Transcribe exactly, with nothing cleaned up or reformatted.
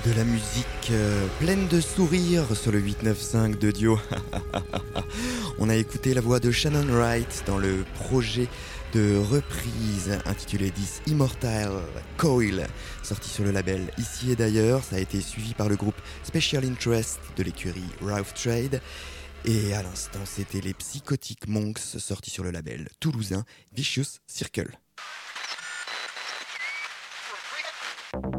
De la musique euh, pleine de sourires sur le huit neuf cinq de Dio. On a écouté la voix de Shannon Wright dans le projet de reprise intitulé This Immortal Coil, sorti sur le label Ici et D'ailleurs. Ça a été suivi par le groupe Special Interest de l'écurie Rough Trade. Et à l'instant, c'était les Psychotic Monks, sortis sur le label toulousain Vicious Circle.